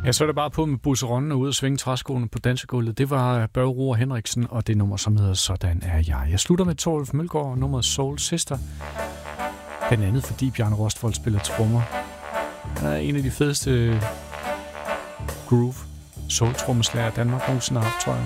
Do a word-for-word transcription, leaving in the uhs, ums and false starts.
Ja, så er det bare på med busseronden og ud og svinge træskoene på dansegulvet. Det var Børge Roar Henriksen, og det nummer, som hedder Sådan er jeg. Jeg slutter med Toralf Mølgaard og nummeret Soul Sister. Blandt andet fordi Bjarne Rostvold spiller trommer. Han er en af de fedeste groove soul-trommeslager Danmark nogensinde har haft, tror jeg.